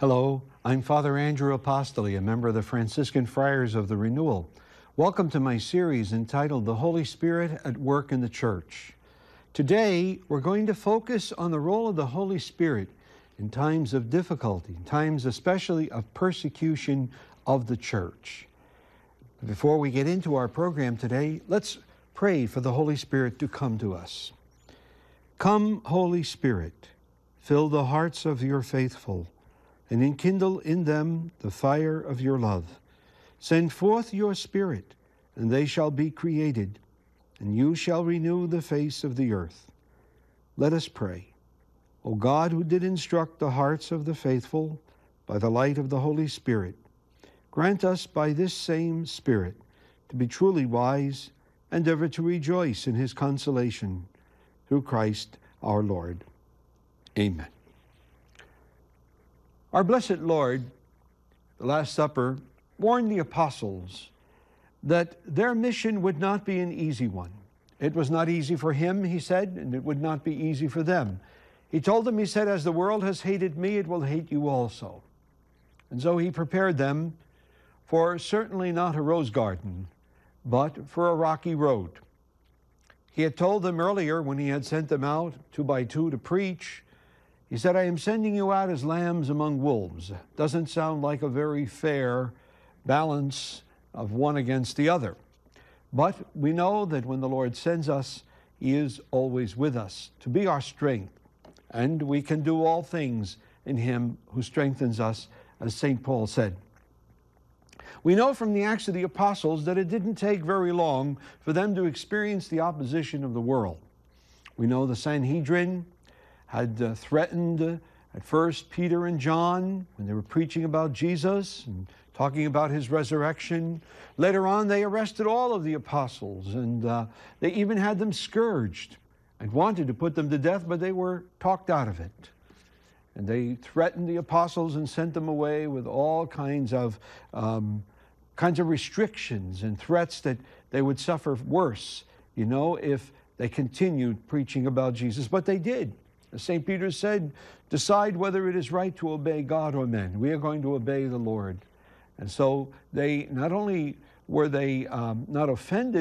Hello, I'm Father Andrew Apostoli, a member of the Franciscan Friars of the Renewal. Welcome to my series entitled The Holy Spirit at Work in the Church. Today, we're going to focus on the role of the Holy Spirit in times of difficulty, in times especially of persecution of the Church. Before we get into our program today, let's pray for the Holy Spirit to come to us. Come, Holy Spirit, fill the hearts of your faithful, and enkindle in them the fire of your love. Send forth your Spirit, and they shall be created, and you shall renew the face of the earth. Let us pray. O God, who did instruct the hearts of the faithful by the light of the Holy Spirit, grant us by this same Spirit to be truly wise and ever to rejoice in his consolation. Through Christ our Lord. Amen. Our blessed Lord, the Last Supper, warned the apostles that their mission would not be an easy one. It was not easy for him, he said, and it would not be easy for them. He told them, he said, as the world has hated me, it will hate you also. And so he prepared them for certainly not a rose garden, but for a rocky road. He had told them earlier when he had sent them out 2 by 2 to preach, he said, I am sending you out as lambs among wolves. Doesn't sound like a very fair balance of one against the other. But we know that when the Lord sends us, he is always with us to be our strength. And we can do all things in him who strengthens us, as St. Paul said. We know from the Acts of the Apostles that it didn't take very long for them to experience the opposition of the world. We know the Sanhedrin had threatened at first Peter and John when they were preaching about Jesus and talking about his resurrection. Later on, they arrested all of the apostles, and they even had them scourged and wanted to put them to death, but they were talked out of it. And they threatened the apostles and sent them away with all kinds of restrictions and threats that they would suffer worse, if they continued preaching about Jesus. But they did. As St. Peter said, decide whether it is right to obey God or men. We are going to obey the Lord. And so they not only were they not offended